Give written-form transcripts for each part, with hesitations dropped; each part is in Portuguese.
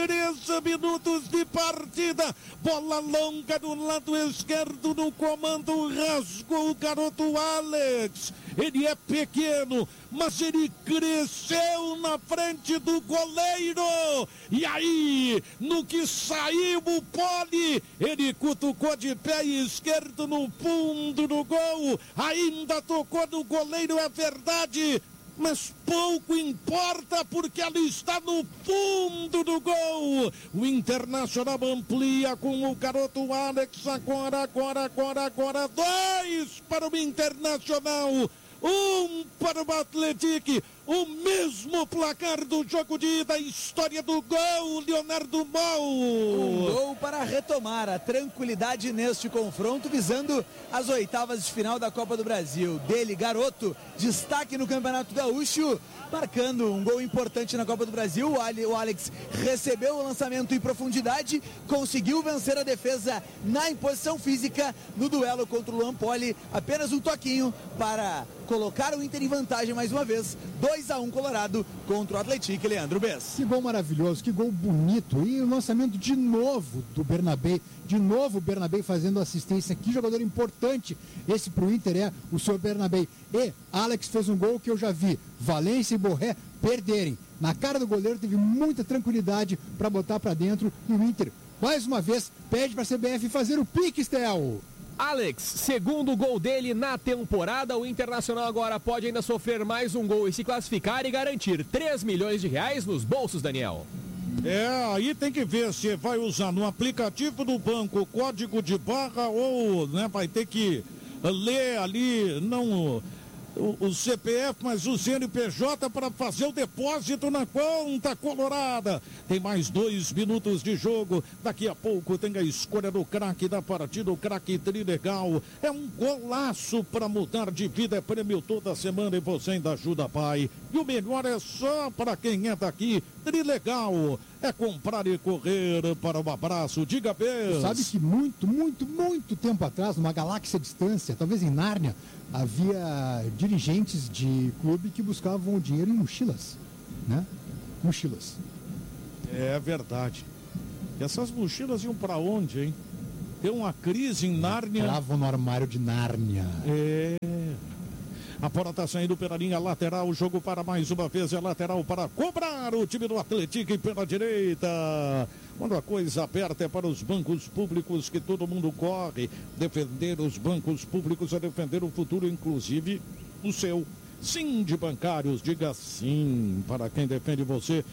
13 minutos de partida. Bola longa do lado esquerdo no comando, rasgou o garoto Alex. Ele é pequeno, mas ele cresceu na frente do goleiro. E aí, no que saiu o Poli, ele cutucou de pé esquerdo no fundo do gol. Ainda tocou no goleiro, é verdade, mas pouco importa porque ela está no fundo do gol. O Internacional amplia com o garoto Alex. Agora, 2 para o Internacional, 1 para o Atlético. O mesmo placar do jogo de ida, história do gol, Leonardo Mol. Um gol para retomar a tranquilidade neste confronto, visando as oitavas de final da Copa do Brasil. Dele, garoto, destaque no Campeonato Gaúcho, marcando um gol importante na Copa do Brasil. O Alex recebeu o lançamento em profundidade, conseguiu vencer a defesa na imposição física no duelo contra o Luan Poli. Apenas um toquinho para colocar o Inter em vantagem mais uma vez. 2-1 Colorado contra o Atlético, Leandro Bess. Que gol maravilhoso, que gol bonito. E o lançamento de novo do Bernabé. De novo o Bernabé fazendo assistência. Que jogador importante esse pro Inter é o seu Bernabé. E Alex fez um gol que eu já vi Valência e Borré perderem. Na cara do goleiro, teve muita tranquilidade para botar para dentro. E o Inter, mais uma vez, pede para a CBF fazer o pique, Stel. Alex, segundo gol dele na temporada. O Internacional agora pode ainda sofrer mais um gol e se classificar e garantir 3 milhões de reais nos bolsos, Daniel. Aí tem que ver se vai usar no aplicativo do banco o código de barra ou, né, vai ter que ler ali, não o CPF, mas o CNPJ para fazer o depósito na conta colorada. Tem mais 2 minutos de jogo. Daqui a pouco tem a escolha do craque da partida, o craque Trilegal. É um golaço para mudar de vida, é prêmio toda semana e você ainda ajuda, pai. E o melhor é só para quem é daqui. Trilegal é comprar e correr para um abraço. Diga, Bess. Sabe que muito tempo atrás, numa galáxia distância, talvez em Nárnia, havia dirigentes de clube que buscavam o dinheiro em mochilas, né? Mochilas. É verdade. E essas mochilas iam para onde, hein? Tem uma crise em Nárnia. Entravam no armário de Nárnia. A bola está saindo pela linha lateral. O jogo para mais uma vez. É lateral para cobrar o time do Atlético e pela direita. Quando a coisa aperta é para os bancos públicos que todo mundo corre. Defender os bancos públicos é defender o futuro, inclusive o seu. Sim de Bancários, diga sim para quem defende você.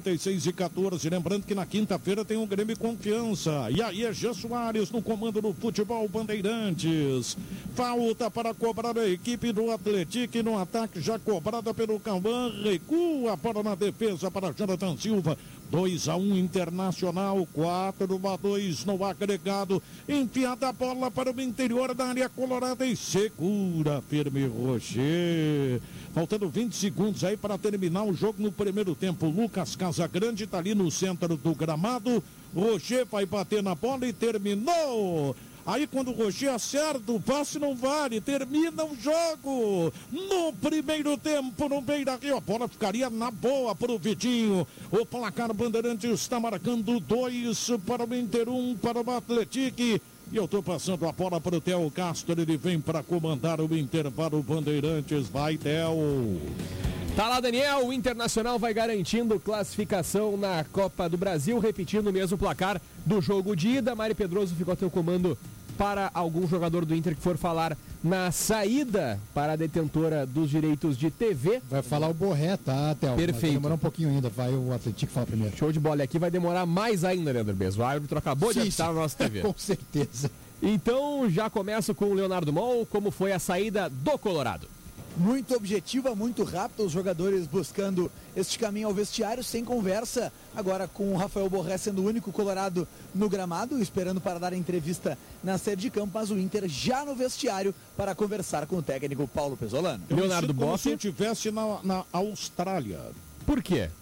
46-14, lembrando que na quinta-feira tem um Grêmio Confiança. E aí é Jô Soares no comando do futebol Bandeirantes. Falta para cobrar a equipe do Atlético no ataque, já cobrada pelo Cauã. Recua a bola na defesa para Jonathan Silva. 2-1 Internacional, 4-2 no agregado. Enfiada a bola para o interior da área colorada e segura firme Rocher. Faltando 20 segundos aí para terminar o jogo no primeiro tempo. Lucas Casagrande está ali no centro do gramado. Rocher vai bater na bola e terminou. Aí quando o Rocher acerta o passe não vale, termina o jogo. No primeiro tempo, no Beira-Rio, a bola ficaria na boa para o Vitinho. O placar Bandeirantes está marcando 2 para o Inter, 1 para o Atlético. E eu estou passando a bola para o Theo Castro, ele vem para comandar o intervalo Bandeirantes. Vai, Theo. Tá lá, Daniel, o Internacional vai garantindo classificação na Copa do Brasil, repetindo o mesmo placar do jogo de ida. Mari Pedroso ficou a teu comando para algum jogador do Inter que for falar na saída para a detentora dos direitos de TV. Vai falar o Borré, tá, Théo? Perfeito. Vai demorar um pouquinho ainda, vai o Atlético falar primeiro. Show de bola, aqui vai demorar mais ainda, Leandro Bez. O árbitro acabou de apitar na nossa TV. Com certeza. Então, já começo com o Leonardo Mol, como foi a saída do Colorado. Muito objetiva, muito rápida, os jogadores buscando este caminho ao vestiário, sem conversa, agora com o Rafael Borré sendo o único colorado no gramado, esperando para dar a entrevista na sede de campo, mas o Inter já no vestiário para conversar com o técnico Paulo Pesolano. Leonardo Boff. Como se eu estivesse na Austrália. Por quê?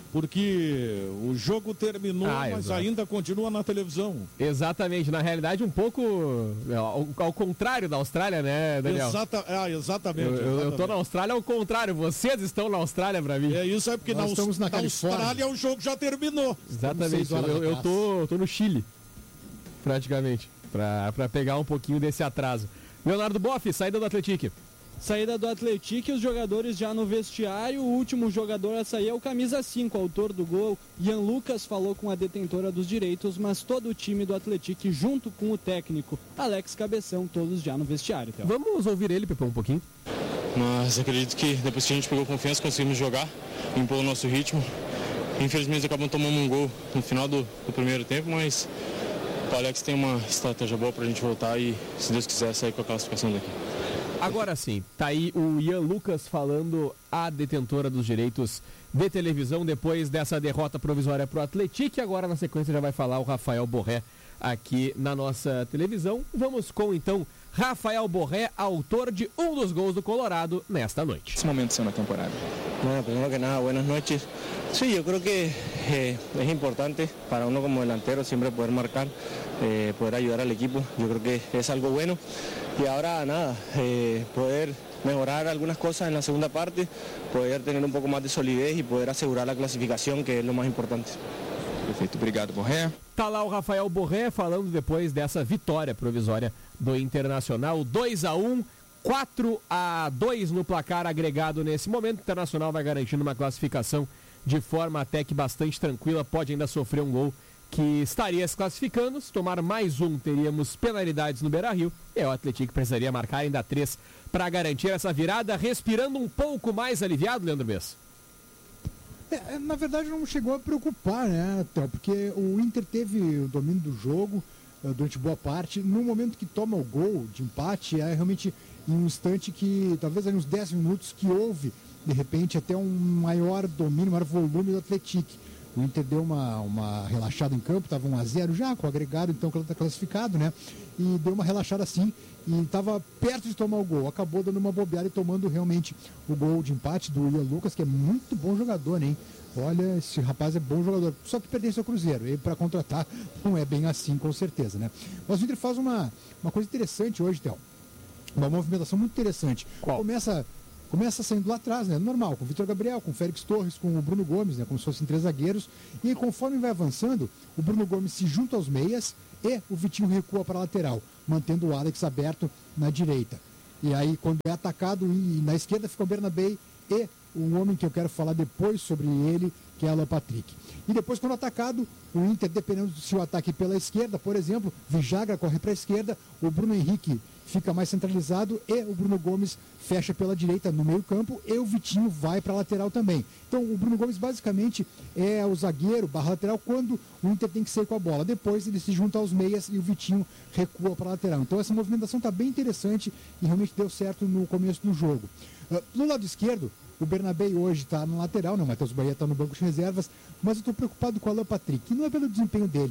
porque o jogo terminou, mas exato. ainda continua na televisão. Exatamente, na realidade um pouco ao contrário da Austrália, né, Daniel? Exatamente. Eu tô na Austrália ao contrário, vocês estão na Austrália pra mim. É isso, é porque nós estamos na Austrália o jogo já terminou. Exatamente, eu tô no Chile, praticamente, pra pegar um pouquinho desse atraso. Leonardo Boff, saída do Atlético. Saída do Atlético, os jogadores já no vestiário. O último jogador a sair é o camisa 5, autor do gol. Ian Lucas falou com a detentora dos direitos, mas todo o time do Atlético, junto com o técnico Alex Cabeção, todos já no vestiário. Theo. Vamos ouvir ele, Pepão, um pouquinho. Mas acredito que depois que a gente pegou confiança, conseguimos jogar, impor o nosso ritmo. Infelizmente acabamos tomando um gol no final do primeiro tempo, mas o Alex tem uma estratégia boa pra gente voltar e, se Deus quiser, sair com a classificação daqui. Agora sim, tá aí o Ian Lucas falando a detentora dos direitos de televisão depois dessa derrota provisória pro Atlético. Agora na sequência já vai falar o Rafael Borré aqui na nossa televisão. Vamos com então Rafael Borré, autor de um dos gols do Colorado nesta noite. Esse momento seu na temporada. Bueno, primero que nada, buenas noches. Sí, yo creo que es importante para uno como delantero siempre poder marcar, poder ayudar al equipo. Yo creo que es algo bueno. Y ahora nada, poder mejorar algunas cosas en la segunda parte, poder tener un poco más de solidez y poder asegurar la clasificación, que es lo más importante. Perfeito, obrigado, Borré. Tá lá o Rafael Borré falando depois dessa vitória provisória do Internacional, 2-1, 4-2 no placar agregado nesse momento. O Internacional vai garantindo uma classificação de forma até que bastante tranquila, pode ainda sofrer um gol que estaria se classificando. Se tomar mais um, teríamos penalidades no Beira-Rio, e o Atlético precisaria marcar ainda 3 para garantir essa virada, respirando um pouco mais aliviado, Leandro Bessa. Na verdade não chegou a preocupar, né, Theo? Porque o Inter teve o domínio do jogo durante boa parte. No momento que toma o gol de empate, é realmente em um instante que, talvez aí uns 10 minutos, que houve, de repente, até um maior domínio, maior volume do Atlético. O Inter deu uma relaxada em campo, estava 1-0 já, com o agregado, então que ela está classificado, né? E deu uma relaxada assim, e estava perto de tomar o gol. Acabou dando uma bobeada e tomando realmente o gol de empate do Ian Lucas, que é muito bom jogador, hein? Olha, esse rapaz é bom jogador, só que pertence ao Cruzeiro. E para contratar não é bem assim, com certeza, né? Mas o Inter faz uma coisa interessante hoje, Theo. Uma movimentação muito interessante. Qual? Começa saindo lá atrás, né? Normal, com o Vitor Gabriel, com o Félix Torres, com o Bruno Gomes, né? Como se fossem 3 zagueiros. E aí, conforme vai avançando, o Bruno Gomes se junta aos meias e o Vitinho recua para a lateral, mantendo o Alex aberto na direita. E aí, quando é atacado, e na esquerda fica o Bernabé e um homem que eu quero falar depois sobre ele, que é Alan Patrick. E depois, quando atacado, o Inter, dependendo se o ataque pela esquerda, por exemplo, Vijagra corre para a esquerda, o Bruno Henrique fica mais centralizado e o Bruno Gomes fecha pela direita no meio campo e o Vitinho vai para a lateral também. Então o Bruno Gomes basicamente é o zagueiro barra lateral quando o Inter tem que sair com a bola. Depois ele se junta aos meias e o Vitinho recua para a lateral. Então essa movimentação está bem interessante e realmente deu certo no começo do jogo. No lado esquerdo, o Bernabé hoje está na lateral, né? O Matheus Bahia está no banco de reservas, mas eu estou preocupado com o Alan Patrick, e não é pelo desempenho dele,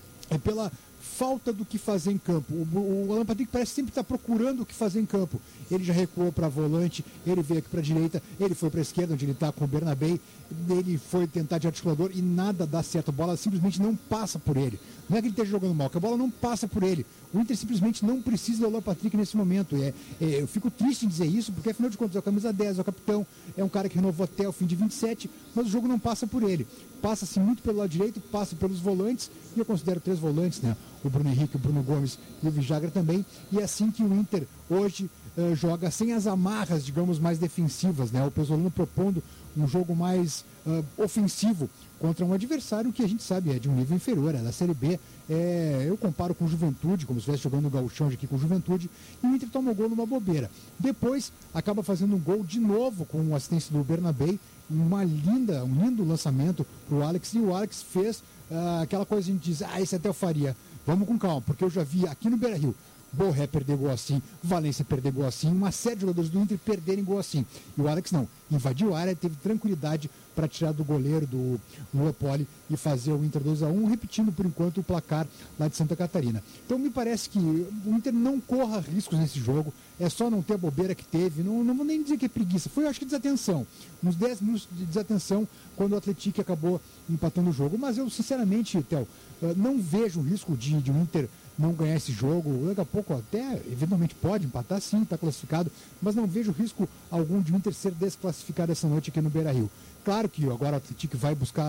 é pela falta do que fazer em campo. O Alan Patrick parece sempre estar procurando o que fazer em campo. Ele já recuou para volante, ele veio aqui para a direita, ele foi para a esquerda, onde ele está com o Bernabé, ele foi tentar de articulador e nada dá certo. A bola simplesmente não passa por ele. Não é que ele esteja jogando mal, que a bola não passa por ele. O Inter simplesmente não precisa do Alan Patrick nesse momento. Eu fico triste em dizer isso, porque afinal de contas é o camisa 10, é o capitão, é um cara que renovou até o fim de 27, mas o jogo não passa por ele. Passa-se muito pelo lado direito, passa pelos volantes, e eu considero 3 volantes, né? O Bruno Henrique, o Bruno Gomes e o Vijagra também, e é assim que o Inter hoje joga sem as amarras, digamos, mais defensivas, né? O Pesolano propondo um jogo mais ofensivo contra um adversário que a gente sabe é de um nível inferior, é da Série B. Eu comparo com o Juventude, como se estivesse jogando no Gauchão aqui com o Juventude, e o Inter toma o gol numa bobeira. Depois acaba fazendo um gol de novo com a assistência do Bernabé, um lindo lançamento para o Alex, e o Alex fez aquela coisa que a gente diz, esse até eu faria. Vamos com calma, porque eu já vi aqui no Beira-Rio Borré perder gol assim, Valência perder gol assim, uma série de jogadores do Inter perderem gol assim. E o Alex não, invadiu a área, teve tranquilidade para tirar do goleiro do Lula Poli e fazer o Inter 2-1, repetindo por enquanto o placar lá de Santa Catarina. Então me parece que o Inter não corra riscos nesse jogo, é só não ter a bobeira que teve, não vou nem dizer que é preguiça, foi acho que desatenção, uns 10 minutos de desatenção quando o Atlético acabou empatando o jogo, mas eu sinceramente, Theo, não vejo o risco de o Inter não ganhar esse jogo, daqui a pouco até eventualmente pode empatar sim, está classificado, mas não vejo risco algum de o Inter ser desclassificado essa noite aqui no Beira-Rio. Claro que agora o Atlético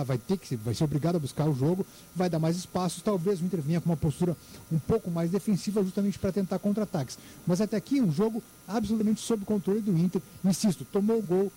vai ser obrigado a buscar o jogo, vai dar mais espaços, talvez o Inter venha com uma postura um pouco mais defensiva justamente para tentar contra-ataques. Mas até aqui um jogo absolutamente sob controle do Inter, insisto, tomou o gol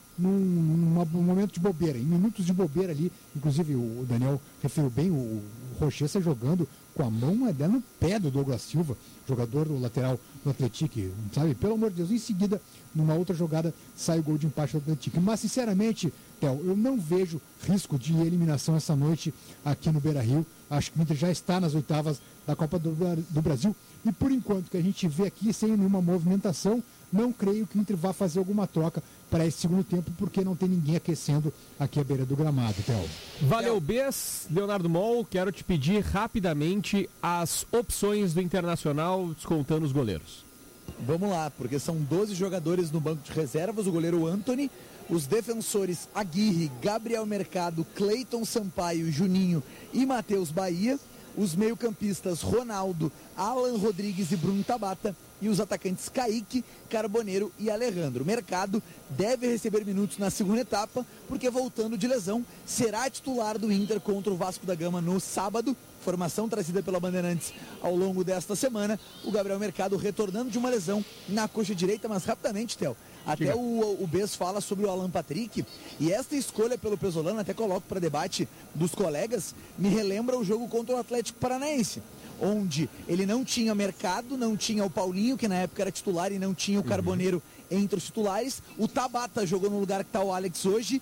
num momento de bobeira, em minutos de bobeira ali, inclusive o Daniel referiu bem, o Rochessa jogando com a mão no pé do Douglas Silva, jogador do lateral do Atlético, sabe? Pelo amor de Deus, em seguida, numa outra jogada, sai o gol de empate do Atlético. Mas, sinceramente, Theo, eu não vejo risco de eliminação essa noite aqui no Beira-Rio. Acho que o Inter já está nas oitavas da Copa do Brasil. E, por enquanto, que a gente vê aqui, sem nenhuma movimentação, não creio que o Inter vá fazer alguma troca para esse segundo tempo, porque não tem ninguém aquecendo aqui à beira do gramado, Theo. Valeu, Bess. Leonardo Moll, quero te pedir rapidamente as opções do Internacional, descontando os goleiros. Vamos lá, porque são 12 jogadores no banco de reservas, o goleiro Antony, os defensores Aguirre, Gabriel Mercado, Cleiton Sampaio, Juninho e Matheus Bahia, os meio-campistas Ronaldo, Alan Rodrigues e Bruno Tabata, e os atacantes Kaique, Carboneiro e Alejandro. Mercado deve receber minutos na segunda etapa, porque voltando de lesão, será titular do Inter contra o Vasco da Gama no sábado. Formação trazida pela Bandeirantes ao longo desta semana. O Gabriel Mercado retornando de uma lesão na coxa direita, mas rapidamente, Theo. Até o Bess fala sobre o Alan Patrick, e esta escolha pelo Pesolano, até coloco para debate dos colegas, me relembra o jogo contra o Atlético Paranaense, onde ele não tinha Mercado, não tinha o Paulinho, que na época era titular, e não tinha o Carboneiro entre os titulares. O Tabata jogou no lugar que está o Alex hoje,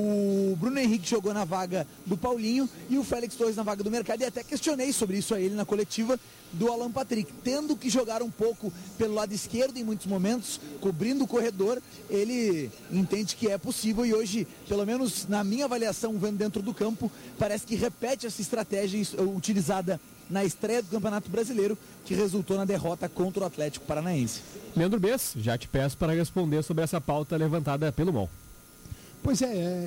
o Bruno Henrique jogou na vaga do Paulinho e o Félix Torres na vaga do Mercado, e até questionei sobre isso a ele na coletiva do Alan Patrick, tendo que jogar um pouco pelo lado esquerdo em muitos momentos, cobrindo o corredor. Ele entende que é possível, e hoje, pelo menos na minha avaliação, vendo dentro do campo, parece que repete essa estratégia utilizada na estreia do Campeonato Brasileiro, que resultou na derrota contra o Atlético Paranaense. Leandro Bess, já te peço para responder sobre essa pauta levantada pelo MOL. Pois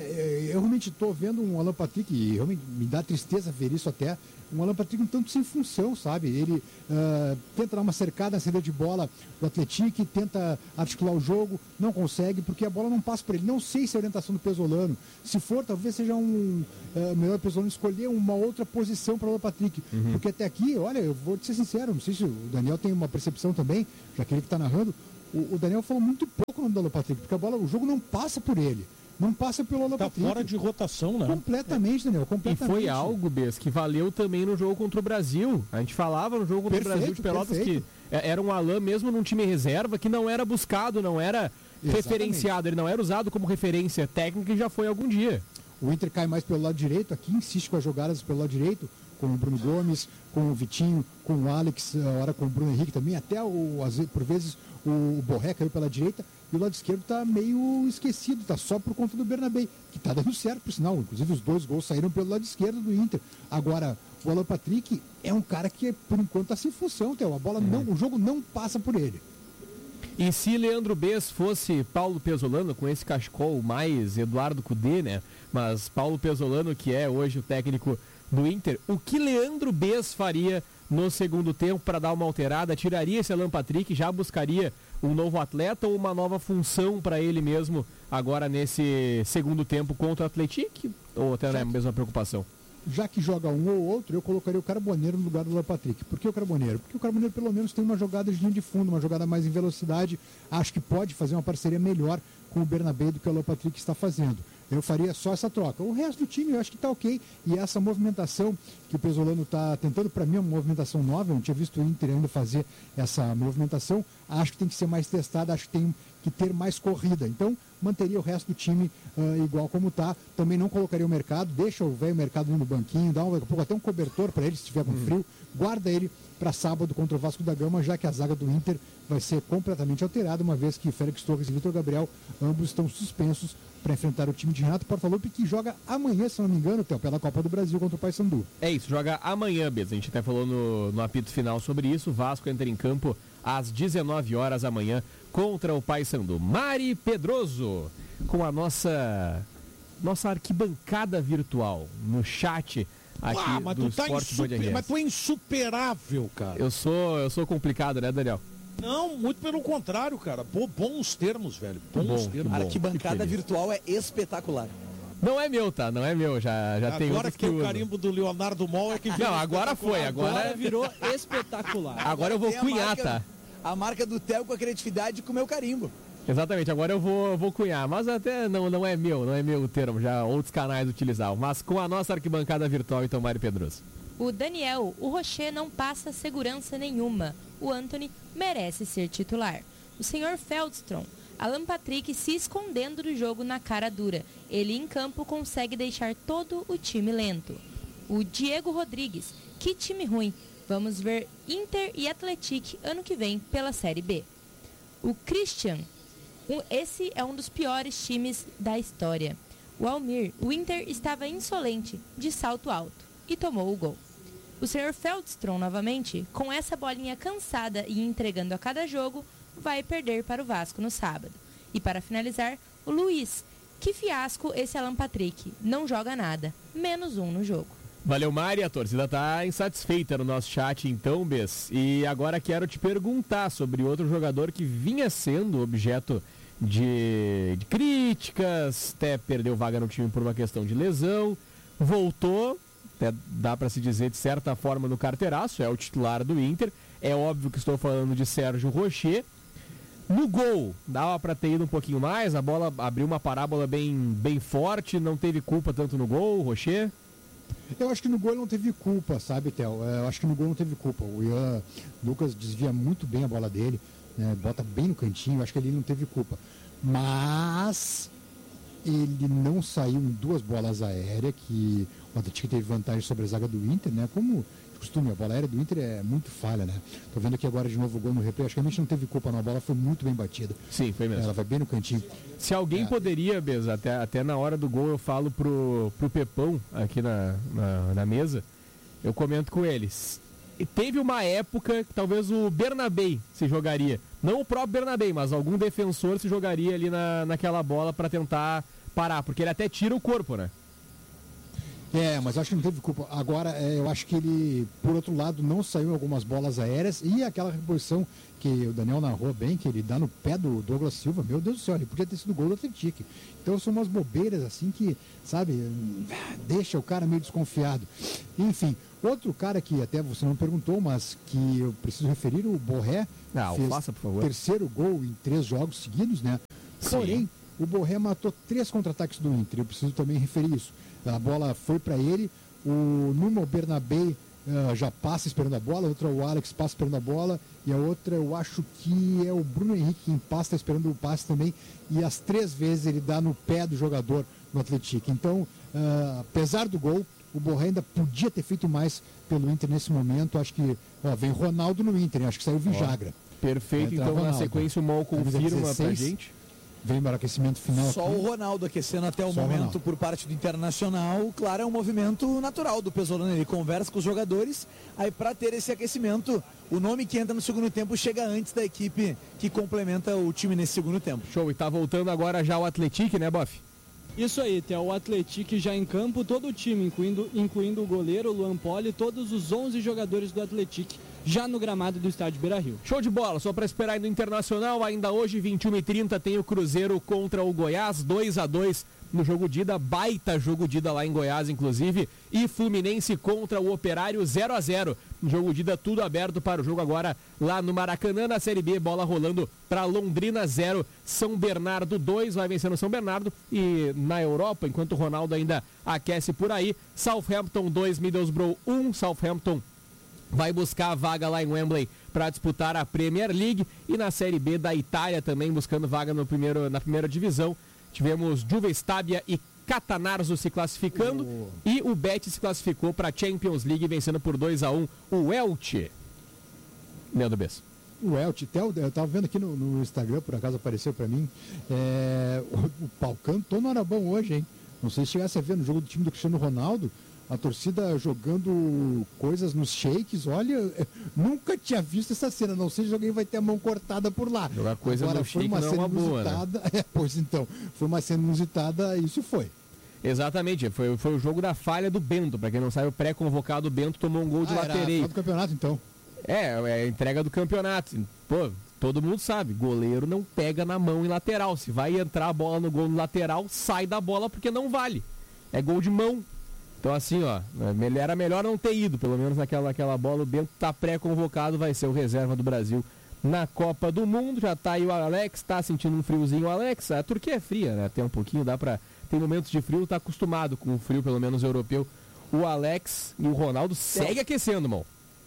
eu realmente estou vendo um Alan Patrick, e realmente me dá tristeza ver isso até, um Alan Patrick um tanto sem função, sabe? Ele tenta dar uma cercada na saída de bola do Atlético, tenta articular o jogo, não consegue, porque a bola não passa por ele. Não sei se é a orientação do Pesolano. Se for, talvez seja melhor o Pesolano escolher uma outra posição para o Alan Patrick. Porque até aqui, olha, eu vou te ser sincero, não sei se o Daniel tem uma percepção também, já que ele que está narrando, o Daniel falou muito pouco no nome do Alan Patrick, porque o jogo não passa por ele. Não passa pelo Alan Patrick. Tá fora de rotação, né? Completamente, Daniel, completamente. E foi algo, Bess, que valeu também no jogo contra o Brasil. A gente falava no jogo contra o Brasil de Pelotas que era um Alan mesmo num time reserva que não era buscado, não era referenciado, ele não era usado como referência técnica e já foi algum dia. O Inter cai mais pelo lado direito, aqui insiste com as jogadas pelo lado direito, com o Bruno Gomes, com o Vitinho, com o Alex, agora com o Bruno Henrique também, até por vezes o Borré caiu pela direita, e o lado esquerdo está meio esquecido, está só por conta do Bernabé, que está dando certo, por sinal. Inclusive os 2 gols saíram pelo lado esquerdo do Inter. Agora, o Alan Patrick é um cara que, por enquanto, está sem função, Theo. A bola o jogo não passa por ele. E se Leandro Bess fosse Paulo Pesolano, com esse cachecol mais Eduardo Cudê, né? Mas Paulo Pesolano, que é hoje o técnico do Inter, o que Leandro Bess faria no segundo tempo para dar uma alterada? Tiraria esse Alan Patrick, já buscaria um novo atleta ou uma nova função para ele mesmo agora nesse segundo tempo contra o Atlético? Ou até a mesma preocupação? Já que joga um ou outro, eu colocaria o Carboneiro no lugar do Alan Patrick. Por que o Carboneiro? Porque o Carboneiro pelo menos tem uma jogada de linha de fundo, uma jogada mais em velocidade. Acho que pode fazer uma parceria melhor com o Bernabé do que o Alan Patrick está fazendo. Eu faria só essa troca. O resto do time eu acho que está ok. E essa movimentação que o Pesolano está tentando, para mim é uma movimentação nova. Eu não tinha visto o Inter ainda fazer essa movimentação. Acho que tem que ser mais testada. Acho que tem que ter mais corrida. Então, manteria o resto do time igual como está. Também não colocaria o Mercado, deixa o velho Mercado no banquinho, dá daqui a pouco até um cobertor para ele, se estiver com frio, guarda ele para sábado contra o Vasco da Gama, já que a zaga do Inter vai ser completamente alterada, uma vez que Félix Torres e Vitor Gabriel, ambos estão suspensos para enfrentar o time de Renato Portaluppi, que joga amanhã, se não me engano, pela Copa do Brasil contra o Paysandu. É isso, joga amanhã, Bez. A gente até falou no apito final sobre isso. O Vasco entra em campo às 19 horas amanhã contra o Paysandu. Mari Pedroso, com a nossa arquibancada virtual no chat aqui mas do tu tá Esporte Band RS. Mas tu é insuperável, cara. Eu sou complicado, né, Daniel? Não, muito pelo contrário, cara. Pô, bons termos, velho. Bons termos. A arquibancada virtual é espetacular. Não é meu, tá? Não é meu. Já tem Agora outros que tem o carimbo do Leonardo Mol é que... Não, agora foi. Agora virou espetacular. Agora eu vou cunhar, tá? A marca do Theo com a criatividade com o meu carimbo. Exatamente, agora eu vou cunhar, mas até não é meu o termo, já outros canais utilizavam, mas com a nossa arquibancada virtual, então, Mário Pedroso. O Daniel, o Rocher não passa segurança nenhuma, o Anthony merece ser titular. O senhor Feldstrom, Alan Patrick se escondendo do jogo na cara dura, ele em campo consegue deixar todo o time lento. O Diego Rodrigues, que time ruim, vamos ver Inter e Atlético ano que vem pela Série B. O Christian, esse é um dos piores times da história. O Almir, o Inter estava insolente, de salto alto, e tomou o gol. O Sr. Feldstrom, novamente, com essa bolinha cansada e entregando a cada jogo, vai perder para o Vasco no sábado. E para finalizar, o Luiz. Que fiasco esse Alan Patrick, não joga nada, -1 no jogo. Valeu, Mari, a torcida tá insatisfeita no nosso chat então, Bess. E agora quero te perguntar sobre outro jogador que vinha sendo objeto de críticas, até perdeu vaga no time por uma questão de lesão, voltou, até dá para se dizer de certa forma no carteiraço, é o titular do Inter, é óbvio que estou falando de Sérgio Rocher. No gol, dava para ter ido um pouquinho mais, a bola abriu uma parábola bem forte, não teve culpa tanto no gol, Rocher? Eu acho que no gol ele não teve culpa, sabe, Theo? Eu acho que no gol não teve culpa. O Ian Lucas desvia muito bem a bola dele, né? Bota bem no cantinho, eu acho que ele não teve culpa. Mas ele não saiu em 2 bolas aéreas, que o Atlético teve vantagem sobre a zaga do Inter, né? Como de costume, a bola aérea do Inter é muito falha, né? Tô vendo aqui agora de novo o gol no replay, acho que realmente não teve culpa, não. A bola foi muito bem batida. Sim, foi mesmo. Ela vai bem no cantinho. Se alguém poderia, Beza, até na hora do gol eu falo pro Pepão aqui na mesa, eu comento com eles. E teve uma época que talvez o Bernabé se jogaria, não o próprio Bernabé, mas algum defensor se jogaria ali naquela bola para tentar parar, porque ele até tira o corpo, né? Mas acho que não teve culpa. Agora, eu acho que ele, por outro lado, não saiu em algumas bolas aéreas e aquela reposição que o Daniel narrou bem, que ele dá no pé do Douglas Silva, meu Deus do céu, ele podia ter sido gol do Atlético. Então são umas bobeiras assim que, sabe, deixa o cara meio desconfiado. Enfim, outro cara que até você não perguntou, mas que eu preciso referir, o Borré, faça, por favor. Terceiro gol em 3 jogos seguidos, né? Sim. Porém, o Borré matou 3 contra-ataques do Inter, eu preciso também referir isso. A bola foi para ele, o Nuno Bernabé já passa esperando a bola, a outra o Alex passa esperando a bola, e a outra eu acho que é o Bruno Henrique quem passa, esperando o passe também, e as 3 vezes ele dá no pé do jogador no Atlético. Então, apesar do gol, o Borré ainda podia ter feito mais pelo Inter nesse momento. Acho que vem Ronaldo no Inter, acho que saiu Vijagra. Perfeito, então Ronaldo. Na sequência o Mol confirma pra gente. Vem para o aquecimento final. Só aqui. o Ronaldo aquecendo até o Só momento Ronaldo. por parte do Internacional. Claro, é um movimento natural do Pesolano. Ele conversa com os jogadores. Aí, para ter esse aquecimento, o nome que entra no segundo tempo chega antes da equipe que complementa o time nesse segundo tempo. Show, e tá voltando agora já o Atlético, né, Boff? Isso aí, Theo, o Atlético já em campo, todo o time, incluindo o goleiro, o Luan Poli, todos os 11 jogadores do Atlético já no gramado do estádio Beira-Rio. Show de bola, só para esperar aí no Internacional, ainda hoje, 21h30, tem o Cruzeiro contra o Goiás, 2-2 no jogo de ida, baita jogo de ida lá em Goiás, inclusive, e Fluminense contra o Operário, 0-0. No jogo de ida, tudo aberto para o jogo agora lá no Maracanã, na Série B, bola rolando para Londrina 0, São Bernardo 2, vai vencendo São Bernardo, e na Europa, enquanto o Ronaldo ainda aquece por aí, Southampton 2, Middlesbrough 1, Southampton vai buscar a vaga lá em Wembley para disputar a Premier League. E na Série B da Itália também, buscando vaga na primeira divisão, tivemos Juve Stabia e Catanarzo se classificando. E o Betis se classificou para a Champions League, vencendo por 2-1 o Elche. Leandro Bess. O Elche, eu estava vendo aqui no Instagram, por acaso apareceu para mim, o Palcanto não era bom hoje, hein? Não sei se chegasse a ver no jogo do time do Cristiano Ronaldo, a torcida jogando coisas nos shakes. Olha, nunca tinha visto essa cena, não sei se alguém vai ter a mão cortada por lá. Jogar coisa agora, no shake não é uma boa, né? Pois então, foi uma cena inusitada, isso foi. Exatamente, foi o jogo da falha do Bento. Para quem não sabe, o pré-convocado Bento tomou um gol de latereio. Era do campeonato, então. É a entrega do campeonato. Pô, todo mundo sabe, goleiro não pega na mão em lateral. Se vai entrar a bola no gol no lateral, sai da bola porque não vale. É gol de mão. Então assim, ó, era melhor não ter ido, pelo menos naquela bola. O Bento tá pré-convocado, vai ser o reserva do Brasil na Copa do Mundo. Já tá aí o Alex, tá sentindo um friozinho o Alex. A Turquia é fria, né? Tem um pouquinho, tem momentos de frio, tá acostumado com o frio, pelo menos europeu. O Alex e o Ronaldo segue aquecendo, irmão.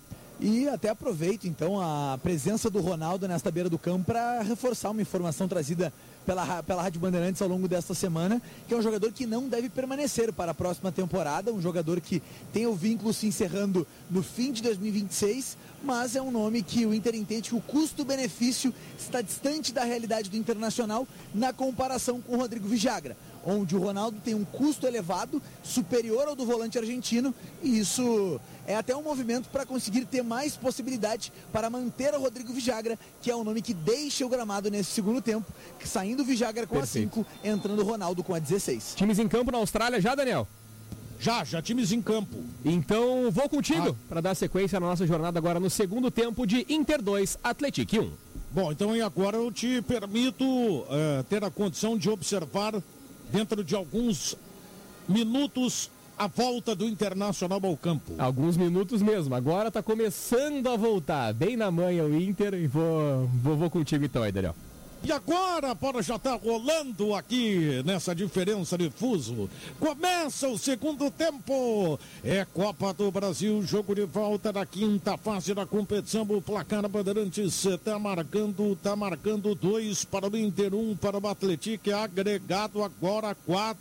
E até aproveito, então, a presença do Ronaldo nesta beira do campo para reforçar uma informação trazida pela Rádio Bandeirantes ao longo desta semana, que é um jogador que não deve permanecer para a próxima temporada, um jogador que tem o vínculo se encerrando no fim de 2026, mas é um nome que o Inter entende que o custo-benefício está distante da realidade do Internacional na comparação com o Rodrigo Villagra, onde o Ronaldo tem um custo elevado, superior ao do volante argentino, e isso é até um movimento para conseguir ter mais possibilidade para manter o Rodrigo Villagra, que é o nome que deixa o gramado nesse segundo tempo, saindo o Villagra com Perfeito. a 5, entrando o Ronaldo com a 16. Times em campo na Austrália já, Daniel? Já times em campo. Então vou contigo para dar sequência na nossa jornada agora no segundo tempo de Inter 2, Atlético 1. Bom, então e agora eu te permito ter a condição de observar dentro de alguns minutos a volta do Internacional ao campo. Alguns minutos mesmo, agora tá começando a voltar, bem na manhã o Inter, e vou contigo então aí, Daniel. E agora a bola já está rolando aqui nessa diferença de fuso. Começa o segundo tempo. É Copa do Brasil, jogo de volta da quinta fase da competição. O placar Bandeirantes está marcando 2 para o Inter, 1 para o Atlético. Agregado agora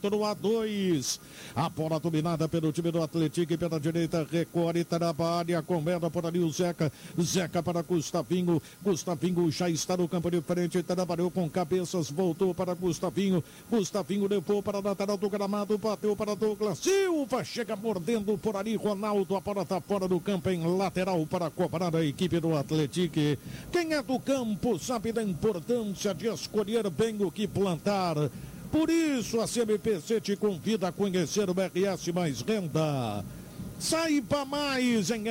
4-2. A bola dominada pelo time do Atlético e pela direita. Recorre, trabalha, comenda por ali o Zeca. Zeca para Gustavinho. Gustavinho já está no campo de frente. Trabalhou com cabeças, voltou para Gustavinho. Gustavinho levou para a lateral do gramado, bateu para Douglas Silva, chega mordendo por ali Ronaldo, a bola está fora do campo em lateral para cobrar a equipe do Atlético. Quem é do campo sabe da importância de escolher bem o que plantar. Por isso a CMPC te convida a conhecer o RS Mais Renda. Saiba mais em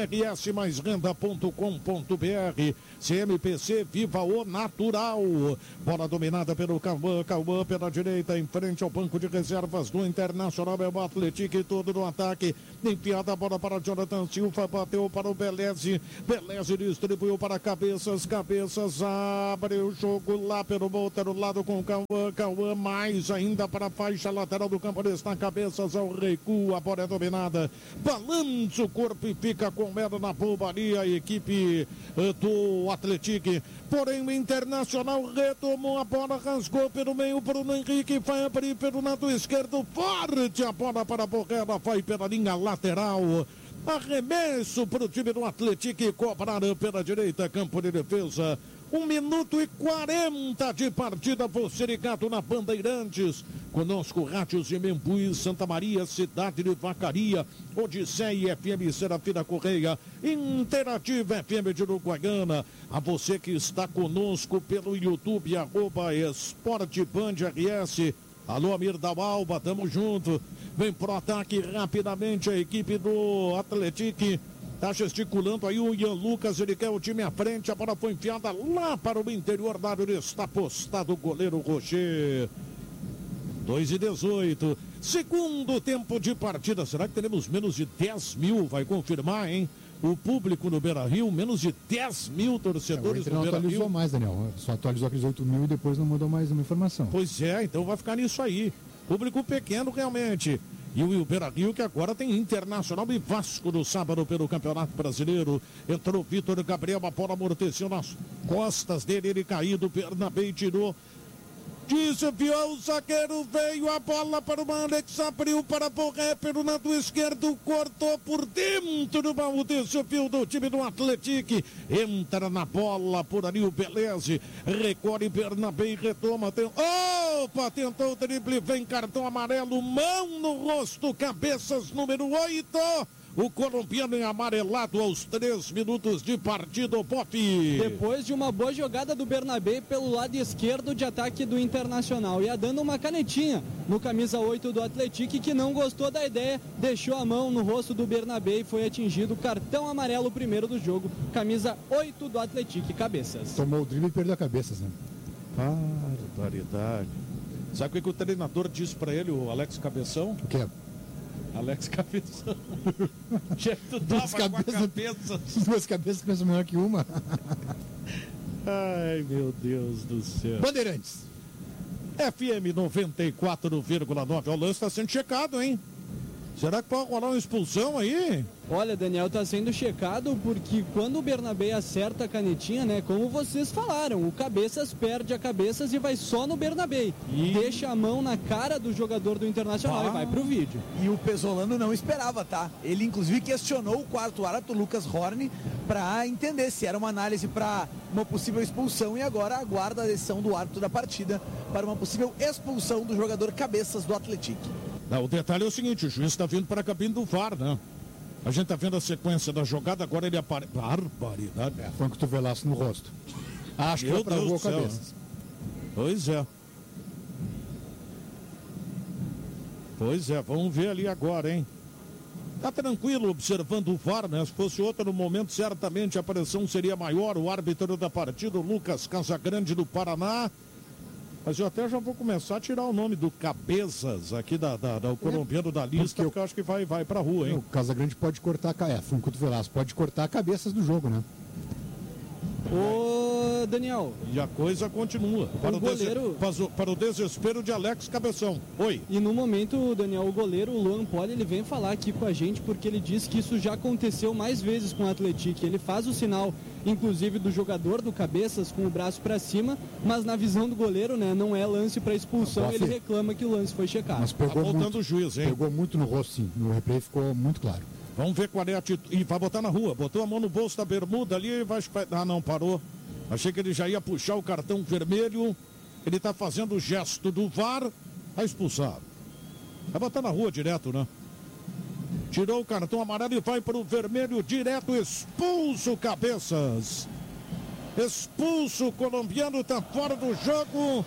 rsmaisrenda.com.br. CMPC, viva o natural. Bola dominada pelo Cauã pela direita, em frente ao banco de reservas do Internacional. É o Atlético todo no ataque. Enfiada a bola para Jonathan Silva, bateu para o Beleze. Beleze distribuiu para Cabeças. Cabeças abre o jogo lá pelo outro lado com o Cauã. Cauã mais ainda para a faixa lateral do campo. Está Cabeças ao recuo. A bola é dominada. Balança o corpo e fica com ela na bombaria. A equipe do Atlético, porém o Internacional retomou a bola, rasgou pelo meio, Bruno Henrique vai abrir pelo lado esquerdo, forte a bola para a Borrella, vai pela linha lateral, arremesso para o time do Atlético e cobrar pela direita, campo de defesa. 1 minuto e 40 de partida, você ligado na Bandeirantes. Conosco, Rádios de Membuí, Santa Maria, Cidade de Vacaria, Odisseia FM, Serafina Correia, Interativa FM de Uruguaiana. A você que está conosco pelo YouTube, Esporte Band RS. Alô, Amir da Alba, tamo junto. Vem pro ataque rapidamente a equipe do Atlético. Tá gesticulando aí o Ian Lucas, ele quer o time à frente, a bola foi enfiada lá para o interior da área, está postado o goleiro Rocher. 2:18, segundo tempo de partida, será que teremos menos de 10 mil? Vai confirmar, hein? O público no Beira-Rio, menos de 10 mil torcedores no Beira-Rio. Não atualizou mais, Daniel, só atualizou aqueles 8 mil e depois não mandou mais uma informação. Pois é, então vai ficar nisso aí. Público pequeno realmente. E o Beira-Rio, que agora tem Internacional e Vasco no sábado pelo Campeonato Brasileiro. Entrou o Vitor Gabriel, a bola amorteceu nas costas dele, ele caído, Bernabé tirou. Desviou o zagueiro, veio a bola para o Alex, abriu para Borré pelo lado esquerdo, cortou por dentro, mal desvio do time do Atlético. Entra na bola por ali o Beleze, recorre Bernabé e retoma. Opa, tentou o drible, vem cartão amarelo, mão no rosto, cabeças número 8. O colombiano em amarelado aos 3 minutos de partida, o Pop. Depois de uma boa jogada do Bernabé pelo lado esquerdo de ataque do Internacional. Ia dando uma canetinha no camisa 8 do Atlético, que não gostou da ideia, deixou a mão no rosto do Bernabé e foi atingido. Cartão amarelo primeiro do jogo. Camisa 8 do Atlético, Cabeças. Tomou o drible e perdeu a cabeça, né? Barbaridade. Sabe o que o treinador disse pra ele, o Alex Cabeção? O quê? Alex Cabeção. Tu tava com a cabeça. Duas cabeças pensam melhor que uma. Ai, meu Deus do céu. Bandeirantes. FM 94,9. O lance está sendo checado, hein? Será que pode rolar uma expulsão aí? Olha, Daniel, tá sendo checado porque quando o Bernabé acerta a canetinha, né? Como vocês falaram, o Cabeças perde a Cabeças e vai só no Bernabé. Deixa a mão na cara do jogador do Internacional e vai pro vídeo. E o Pesolano não esperava, tá? Ele inclusive questionou o quarto árbitro, Lucas Horne, para entender se era uma análise para uma possível expulsão e agora aguarda a decisão do árbitro da partida para uma possível expulsão do jogador Cabeças do Atlético. Não, o detalhe é o seguinte, o juiz está vindo para a cabine do VAR, né? A gente está vendo a sequência da jogada, agora ele aparece. Barbaridade. Foi um cotovelaço no rosto. Acho que foi para o Cabeças. Pois é. Pois é, vamos ver ali agora, hein? Tá tranquilo observando o VAR, né? Se fosse outro momento, certamente a pressão seria maior. O árbitro da partida, o Lucas Casagrande do Paraná. Mas eu até já vou começar a tirar o nome do Cabeças aqui do colombiano da lista, porque eu acho que vai pra rua, hein? O Casagrande pode cortar, foi um cotovelaço, pode cortar cabeças do jogo, né? Ô, Daniel. E a coisa continua. Para o desespero de Alex Cabeção. Oi. E no momento, Daniel, o goleiro, o Luan Poli, ele vem falar aqui com a gente porque ele diz que isso já aconteceu mais vezes com o Atlético. Ele faz o sinal, inclusive, do jogador do Cabeças com o braço para cima, mas na visão do goleiro, né, não é lance para expulsão. Ele reclama que o lance foi checado. Mas pegou muito, o juiz, hein? Pegou muito no rosto, sim. No replay ficou muito claro. Vamos ver qual é a atitude. E vai botar na rua. Botou a mão no bolso da bermuda ali e vai. Ah, não, parou. Achei que ele já ia puxar o cartão vermelho. Ele tá fazendo o gesto do VAR. Tá expulsado. Vai botar na rua direto, né? Tirou o cartão amarelo e vai para o vermelho direto. Expulso Cabeças. Expulso o colombiano. Tá fora do jogo.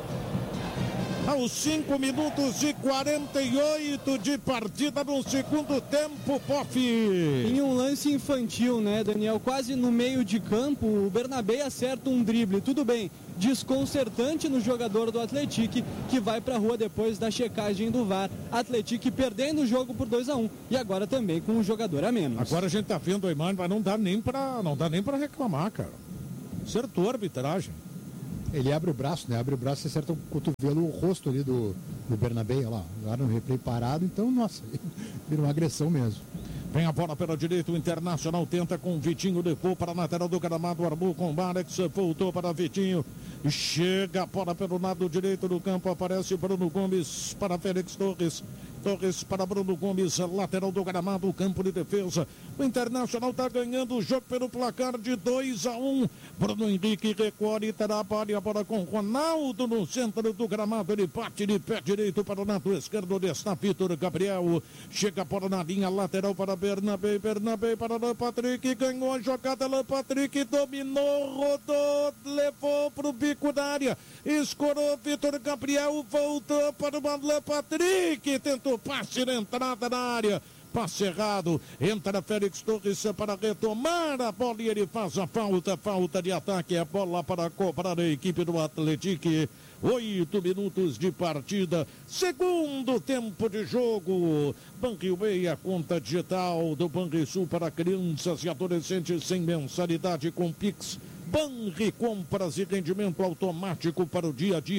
Aos 5 minutos e 48 de partida no segundo tempo, Poff. Em um lance infantil, né, Daniel? Quase no meio de campo, o Bernabé acerta um drible. Tudo bem, desconcertante no jogador do Atlético, que vai pra rua depois da checagem do VAR. Atlético perdendo o jogo por 2-1 e agora também com um jogador a menos. Agora a gente tá vendo a imagem, mas não dá nem pra reclamar, cara. Acertou a arbitragem. Ele abre o braço, né? Abre o braço e acerta o cotovelo, o rosto ali do Bernabé, olha lá. Agora no replay parado, então, nossa, vira uma agressão mesmo. Vem a bola pela direita, o Internacional tenta com o Vitinho, levou para a lateral do gramado, armou com o Alex, voltou para Vitinho. Chega a bola pelo lado direito do campo, aparece Bruno Gomes para Félix Torres. Torres para Bruno Gomes, lateral do gramado, campo de defesa. O Internacional está ganhando o jogo pelo placar de 2-1. Bruno Henrique recolhe, trabalha a bola com Ronaldo no centro do gramado. Ele bate de pé direito para o lado esquerdo, onde está Vitor Gabriel. Chega a bola na linha lateral para Bernabé. Bernabé para Alan Patrick, ganhou a jogada. Alan Patrick dominou, rodou, levou para o bico da área. Escorou Vitor Gabriel, voltou para o Alan Patrick, tentou passe na entrada da área, passe errado, entra Félix Torres para retomar a bola e ele faz a falta de ataque, a bola para cobrar a equipe do Atlético. 8 minutos de partida, segundo tempo de jogo. Banriway, a conta digital do Banrisul para crianças e adolescentes sem mensalidade com Pix. Banri, compras e rendimento automático para o dia a dia.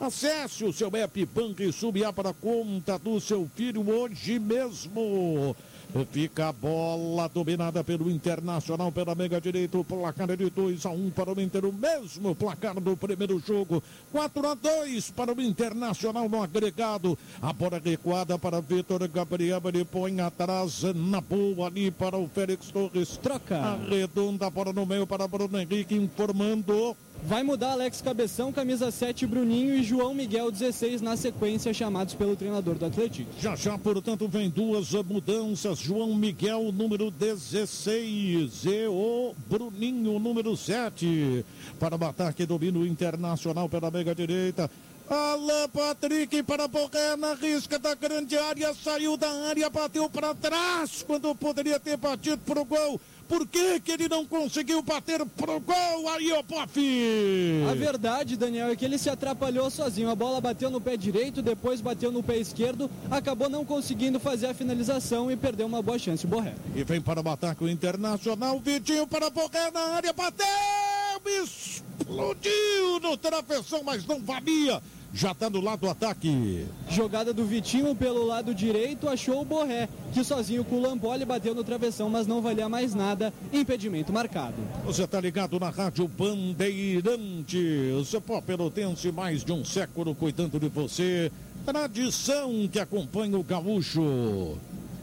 Acesse o seu app Banco e subia para a conta do seu filho hoje mesmo. Fica a bola dominada pelo Internacional pela mega direita. O placar é de 2-1 para o Inter. O mesmo placar do primeiro jogo. 4-2 para o Internacional no agregado. A bola recuada para Vitor Gabriel. Ele põe atrás na boa ali para o Félix Torres. Troca. Arredonda a bola no meio para Bruno Henrique informando. Vai mudar Alex Cabeção, camisa 7, Bruninho e João Miguel, 16, na sequência, chamados pelo treinador do Atlético. Já, portanto, vem duas mudanças. João Miguel, número 16, e o Bruninho, número 7. Para o ataque, domina o Internacional pela mega direita. Alan Patrick para Borré na risca da grande área, saiu da área, bateu para trás, quando poderia ter batido pro gol. Por que ele não conseguiu bater pro gol aí, ô Pof? A verdade, Daniel, é que ele se atrapalhou sozinho. A bola bateu no pé direito, depois bateu no pé esquerdo, acabou não conseguindo fazer a finalização e perdeu uma boa chance, Borré. E vem para o ataque o Internacional, Vitinho para Borré na área, bateu, explodiu no travessão, mas não valia. Já está no lado do ataque. Jogada do Vitinho pelo lado direito, achou o Borré, que sozinho com o Lampoli bateu no travessão, mas não valia mais nada. Impedimento marcado. Você está ligado na Rádio Bandeirante. O seu pelotense, mais de um século cuidando de você. Tradição que acompanha o gaúcho.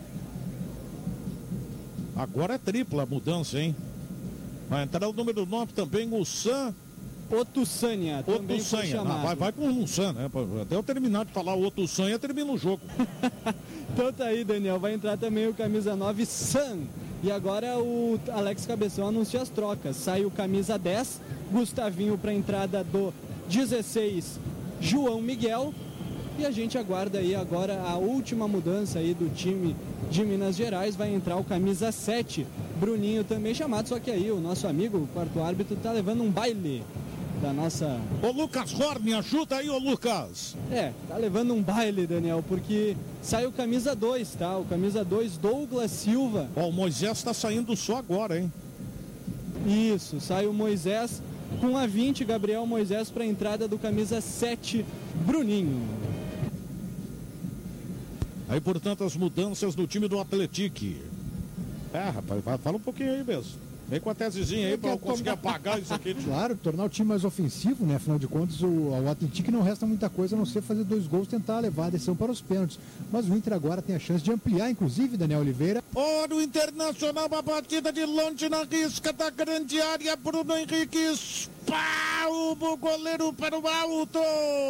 Agora é tripla mudança, hein? Vai entrar o número 9 também, o Sam. Otuçânia, também foi chamado. Vai com um Sam, né? Até eu terminar de falar Otuçânia, termina o jogo. Então tá aí, Daniel. Vai entrar também o camisa 9, Sam. E agora o Alex Cabeção anuncia as trocas. Sai o camisa 10, Gustavinho para a entrada do 16, João Miguel. E a gente aguarda aí agora a última mudança aí do time de Minas Gerais. Vai entrar o camisa 7, Bruninho também chamado. Só que aí o nosso amigo, o quarto árbitro, tá levando um baile da nossa... Ô Lucas Horn, ajuda aí, ô Lucas. Tá levando um baile, Daniel, porque sai o camisa 2, tá? O camisa 2, Douglas Silva. Ó, o Moisés tá saindo só agora, hein? Isso, sai o Moisés com a 20, Gabriel Moisés para a entrada do camisa 7, Bruninho. Aí, portanto, as mudanças no time do Atlético. Rapaz, fala um pouquinho aí mesmo. Vem com a tesezinha aí para eu conseguir apagar isso aqui. Claro, tornar o time mais ofensivo, né? Afinal de contas, o Atlético não resta muita coisa a não ser fazer 2 gols, tentar levar a decisão para os pênaltis. Mas o Inter agora tem a chance de ampliar, inclusive, Daniel Oliveira. Olha o Internacional, uma batida de longe na risca da grande área. Bruno Henrique, o goleiro para o alto.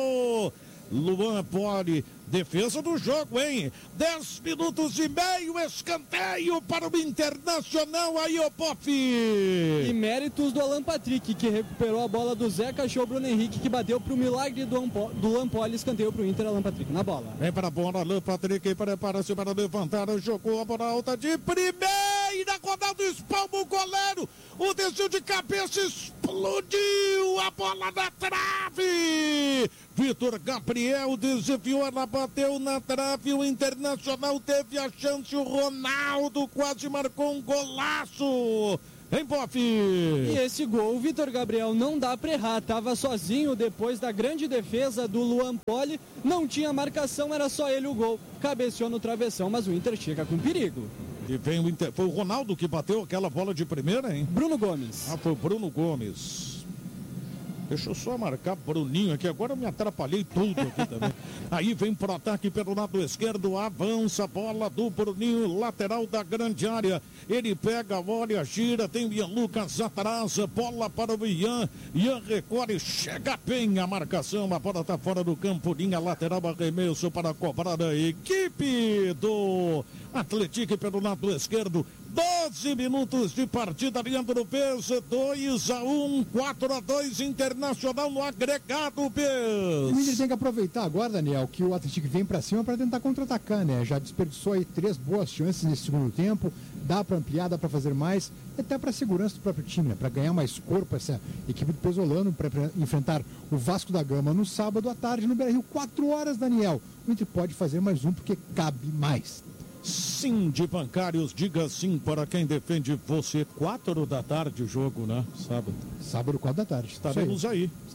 Luan Poli, defesa do jogo, hein? 10 minutos e meio, escanteio para o Internacional, aí o Pof. E méritos do Alan Patrick, que recuperou a bola do Zeca, achou o Bruno Henrique, que bateu para o milagre do Lampoli, escanteio para o Inter, Alan Patrick na bola. Vem para a bola, Alan Patrick, prepara-se para levantar, jogou a bola alta de primeira, Ronaldo espalma o goleiro, o desvio de cabeça, explodiu a bola na trave. Vitor Gabriel desviou, ela bateu na trave, o Internacional teve a chance, o Ronaldo quase marcou um golaço. Hein, Boff? E esse gol, o Vitor Gabriel não dá pra errar, tava sozinho depois da grande defesa do Luan Poli, não tinha marcação, era só ele o gol, cabeceou no travessão, mas o Inter chega com perigo. E vem o Inter, foi o Ronaldo que bateu aquela bola de primeira, hein? Bruno Gomes. Foi o Bruno Gomes. Deixa eu só marcar Bruninho aqui, agora eu me atrapalhei tudo aqui também. Aí vem pro ataque pelo lado esquerdo, avança a bola do Bruninho, lateral da grande área. Ele pega a bola, gira, tem o Ian Lucas atrás, bola para o Ian. Ian recorre, chega bem a marcação, a bola tá fora do campo, linha lateral, arremesso para cobrar a equipe do Atlético pelo lado esquerdo. 12 minutos de partida, Leandro Pes, 2-1, 4-2, Internacional no agregado, Pes. O Inter tem que aproveitar agora, Daniel, que o Atlético vem para cima para tentar contra-atacar, né? Já desperdiçou aí 3 boas chances nesse segundo tempo, dá para ampliar, dá para fazer mais, até para a segurança do próprio time, né? Para ganhar mais corpo essa equipe do Pesolano, para enfrentar o Vasco da Gama no sábado à tarde no Beira-Rio, 4 horas, Daniel. O Inter pode fazer mais um porque cabe mais. Sim, de bancários, diga sim para quem defende você. 4 da tarde o jogo, né? Sábado. Sábado, 4 da tarde. Estaremos aí.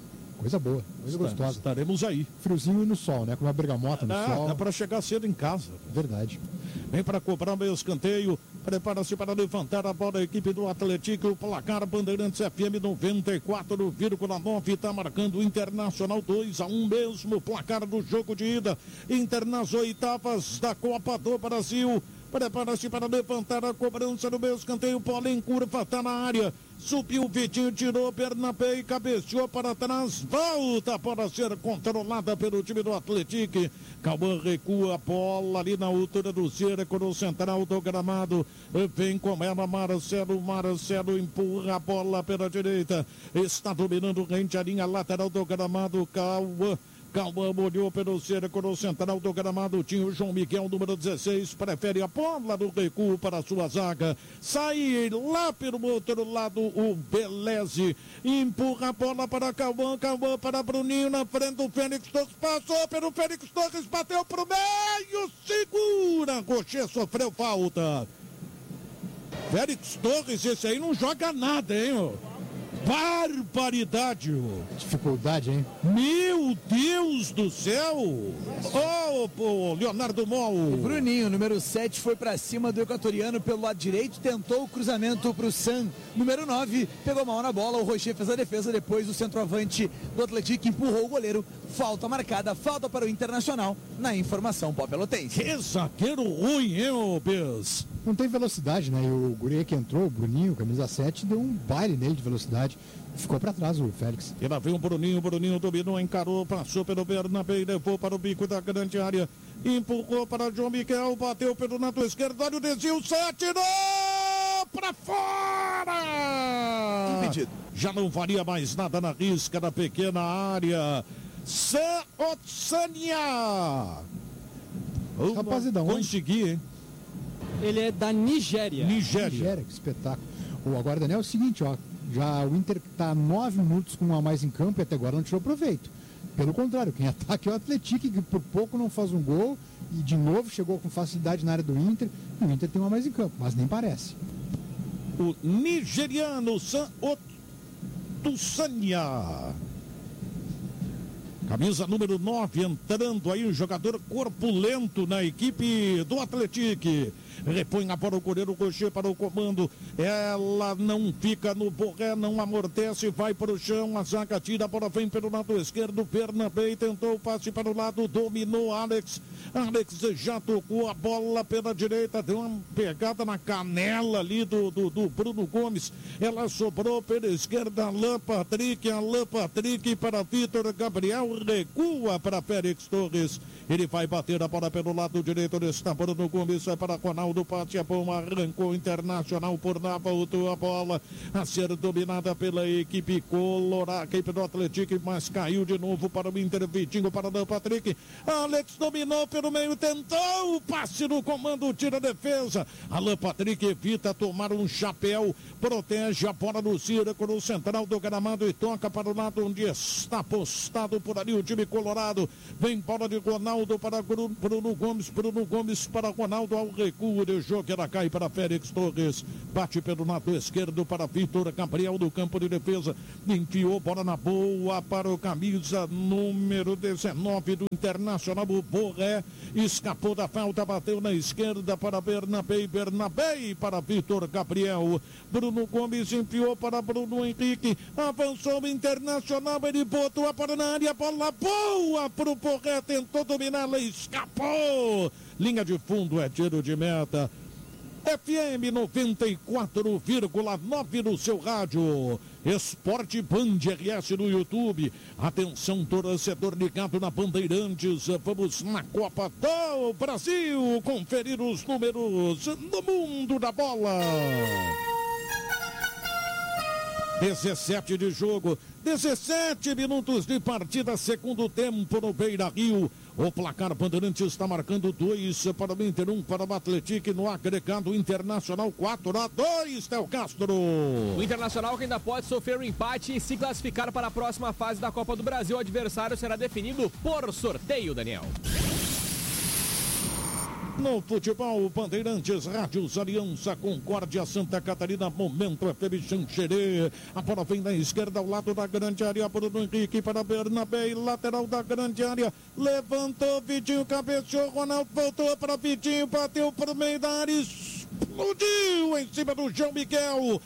Coisa boa, coisa gostosa. Estaremos aí. Friozinho e no sol, né? Com uma bergamota no sol. Dá para chegar cedo em casa. Verdade. Vem para cobrar meio escanteio. Prepara-se para levantar a bola a equipe do Atlético. O placar Bandeirantes FM 94,9 está marcando o Internacional 2-1 mesmo. Placar do jogo de ida. Inter nas oitavas da Copa do Brasil. Prepara-se para levantar a cobrança do meio escanteio. Bola em curva, está na área. Subiu o Vitinho, tirou Bernabé e cabeceou para trás. Volta para ser controlada pelo time do Atlético. Cauã recua a bola ali na altura do cerco no central do gramado. Vem com ela Marcelo. Marcelo empurra a bola pela direita. Está dominando rente a linha lateral do gramado. Cauã olhou pelo cerco no central do gramado. Tinha o João Miguel, número 16. Prefere a bola do recuo para a sua zaga. Sai lá pelo outro lado o Beleze. Empurra a bola para Cauã. Cauã para Bruninho na frente do Félix Torres. Passou pelo Félix Torres. Bateu pro meio. Segura. Rocher sofreu falta. Félix Torres, esse aí não joga nada, hein, ó. Barbaridade! Dificuldade, hein? Meu Deus do céu! Oh, Leonardo Mol! O Bruninho, número 7, foi para cima do equatoriano pelo lado direito, tentou o cruzamento para o San. Número 9, pegou mal na bola, o Rocher fez a defesa, depois o centroavante do Atlético empurrou o goleiro. Falta marcada, falta para o Internacional, na informação Pó-Pelotense. Que zagueiro ruim, hein, ô Bez? Não tem velocidade, né? E o guri que entrou, o Bruninho, camisa 7, deu um baile nele de velocidade. Ficou para trás o Félix. E lá vem o Bruninho dominou, encarou, passou pelo Bernabé e levou para o bico da grande área. Empurrou para João Miguel, bateu pelo lado esquerdo, olha o desvio, atirou para fora! Impedido. Já não valia mais nada na risca da pequena área. Otsania! Rapaz, da onde? Consegui, hein? Ele é da Nigéria. Nigéria, que espetáculo. Agora, Daniel, é o seguinte, ó. Já o Inter está 9 minutos com um a mais em campo e até agora não tirou proveito. Pelo contrário, quem ataca é o Atlético, que por pouco não faz um gol e de novo chegou com facilidade na área do Inter. E o Inter tem um a mais em campo, mas nem parece. O nigeriano Otsania. Camisa número 9, entrando aí um jogador corpulento na equipe do Atlético. Repõe a bola o goleiro Rocher para o comando. Ela não fica no borré, não amortece, vai para o chão. A zaga tira, a bola vem pelo lado esquerdo. Bernabé tentou o passe para o lado, dominou Alex. Alex já tocou a bola pela direita, deu uma pegada na canela ali do Bruno Gomes. Ela sobrou pela esquerda, Alan Patrick para Vitor Gabriel. Recua para Félix Torres. Ele vai bater a bola pelo lado direito. Está Bruno Gomes, é para Ronaldo. Pate a bomba, arrancou o Internacional por lá, voltou a bola a ser dominada pela equipe colorada, equipe do Atlético, mas caiu de novo para o Inter. Vitinho para o Patrick. Alex dominou pelo meio, tentou o passe no comando, tira a defesa. Alan Patrick evita tomar um chapéu, protege a bola no círculo central do gramado e toca para o lado onde está postado por ali o time colorado. Vem bola de Ronaldo para Bruno Gomes para Ronaldo ao recuo, deixou que ela cai para Félix Torres, bate pelo lado esquerdo para Vitor Gabriel do campo de defesa, enfiou bola na boa para o camisa número 19 do Internacional, o Borré, escapou da falta, bateu na esquerda para Bernabé para Vitor Gabriel. Bruno Gomes enfiou para Bruno Henrique, avançou o Internacional, ele botou a bola na área, bola boa para o Borré, tentou dominá-la, escapou. Linha de fundo, é tiro de meta. FM 94,9 no seu rádio. Esporte Band RS no YouTube. Atenção, torcedor ligado na Bandeirantes. Vamos na Copa do Brasil conferir os números no mundo da bola. 17 de jogo, 17 minutos de partida, segundo tempo no Beira-Rio. O placar Bandeirantes está marcando 2 para o Inter, 1 para o Atlético, no agregado Internacional 4-2, Théo Castro. O Internacional que ainda pode sofrer um empate e se classificar para a próxima fase da Copa do Brasil. O adversário será definido por sorteio, Daniel. No futebol, Bandeirantes, Rádios, Aliança, Concórdia, Santa Catarina, Momento FM, Xanxerê. A bola vem da esquerda ao lado da grande área, Bruno Henrique para Bernabé, lateral da grande área. Levantou, Vitinho, cabeceou, Ronaldo voltou para Vitinho, bateu para o meio da área, explodiu em cima do João Miguel.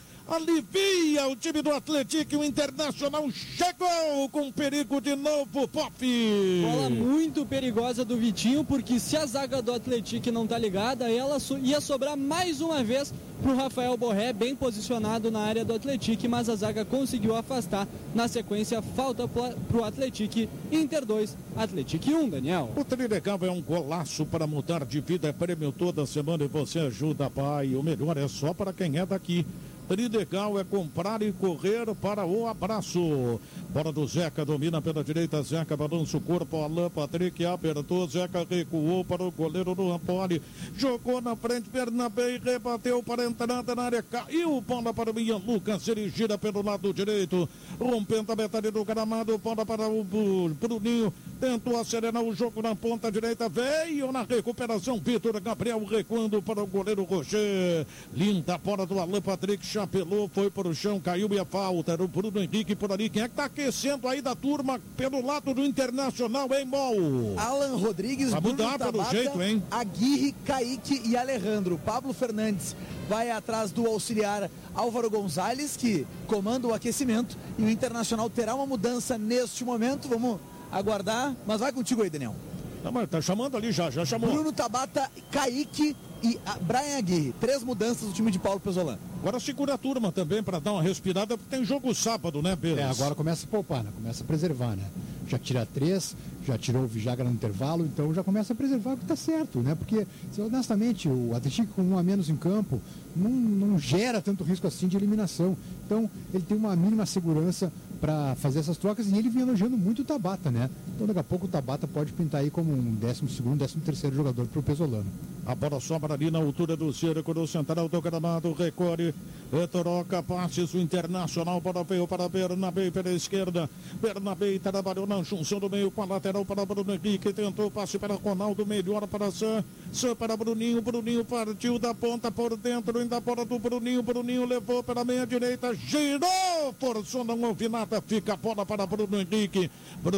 Alivia o time do Atlético, o Internacional chegou com perigo de novo, Pop. Bola muito perigosa do Vitinho, porque se a zaga do Atlético não tá ligada, ela ia sobrar mais uma vez pro Rafael Borré, bem posicionado na área do Atlético, mas a zaga conseguiu afastar. Na sequência, falta pro Atlético. Inter 2, Atlético 1, Daniel. O Trilegal é um golaço para mudar de vida, é prêmio toda semana e você ajuda, pai. O melhor é só para quem é daqui. Trilegal é comprar e correr para o abraço. Bola do Zeca, domina pela direita, Zeca balança o corpo, Alan Patrick apertou, Zeca recuou para o goleiro do Ampoli, jogou na frente, Bernabé rebateu para a entrada na área, caiu, bola para o Ian Lucas, ele gira pelo lado direito, rompendo a metade do gramado, bola para o Bruninho, tentou acelerar o jogo na ponta direita, veio na recuperação, Vitor Gabriel recuando para o goleiro Rocher, linda bola do Alan Patrick, chapelou, foi para o chão, caiu e a falta, era o Bruno Henrique por ali. Quem é que tá aquecendo aí da turma pelo lado do Internacional, hein, Mol? Alan Rodrigues, vai mudar Bruno pelo Tabata, jeito, hein? Aguirre, Kaique e Alejandro. Pablo Fernandes vai atrás do auxiliar Álvaro Gonzalez, que comanda o aquecimento, e o Internacional terá uma mudança neste momento. Vamos aguardar, mas vai contigo aí, Daniel. Não, mas tá chamando ali já chamou. Bruno Tabata, Kaique e Brian Aguirre. 3 mudanças do time de Paulo Pesolano. Agora segura a turma também para dar uma respirada, porque tem jogo sábado, né, Pedro? Agora começa a poupar, né? Começa a preservar, né? Já tira 3, já tirou o Vijaga no intervalo, então já começa a preservar o que está certo, né? Porque, honestamente, o Atlético com 1 a menos em campo não gera tanto risco assim de eliminação. Então, ele tem uma mínima segurança para fazer essas trocas, e ele vem elogiando muito o Tabata, né? Então daqui a pouco o Tabata pode pintar aí como um 12º, 13º jogador para o Pesolano. A bola sobra ali na altura do círculo central do gramado, recorre, troca passes, o Internacional, bola veio para Bernabé pela esquerda, Bernabé trabalhou na junção do meio com a lateral para Bruno Henrique, tentou passe para Ronaldo, melhor para Sam para Bruninho partiu da ponta por dentro, ainda a bola do Bruninho levou para a meia direita, girou, forçou, não houve nada, fica a bola para Bruno Henrique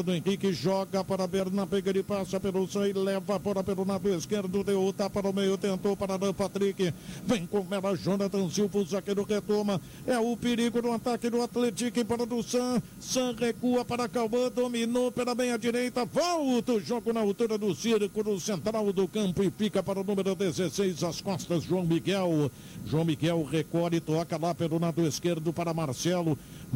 joga para Bernabé, ele passa pelo Sam e leva a bola pelo lado esquerdo, deu o tapa no meio, tentou para Alan Patrick, vem com ela Jonathan Silva, o zagueiro retoma, é o perigo no ataque do Atlético para do Sam recua para Cauã, dominou pela meia direita, volta o jogo na altura do círculo central do campo e fica para o número 16, as costas, João Miguel recolhe, toca lá pelo lado esquerdo para Marcelo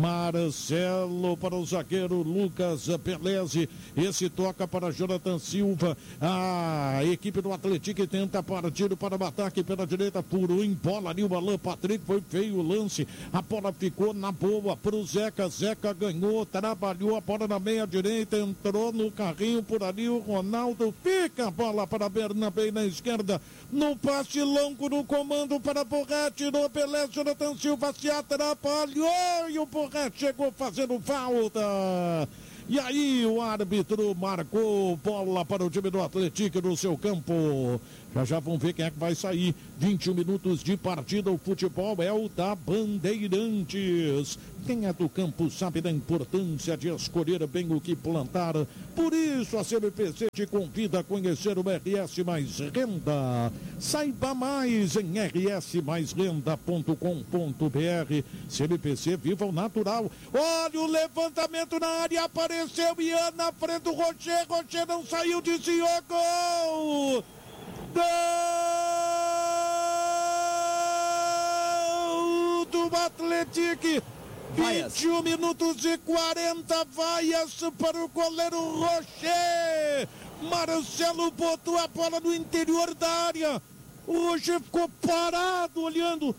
para o zagueiro Lucas Pelezi, esse toca para Jonathan Silva, a equipe do Atlético tenta partir para o ataque pela direita, furou em bola ali o Alan Patrick, foi feio o lance, a bola ficou na boa para o Zeca ganhou, trabalhou a bola na meia direita, entrou no carrinho por ali o Ronaldo, fica a bola para Bernabé na esquerda, no passe longo no comando para Borré, tirou Pelé, Jonathan Silva se atrapalhou e o Borré chegou fazendo falta. E aí o árbitro marcou bola para o time do Atlético no seu campo. Já vamos ver quem é que vai sair. 21 minutos de partida, o futebol é o da Bandeirantes. Quem é do campo sabe da importância de escolher bem o que plantar. Por isso a CBPC te convida a conhecer o RS Mais Renda. Saiba mais em rsmaisrenda.com.br. CBPC, viva o natural. Olha o levantamento na área, apareceu Ian na frente do Rocher não saiu, desviou, gol! Gol do Atlético! 21 minutos e 40 vaias para o goleiro Rocher. Marcelo botou a bola no interior da área. O Rocher ficou parado olhando.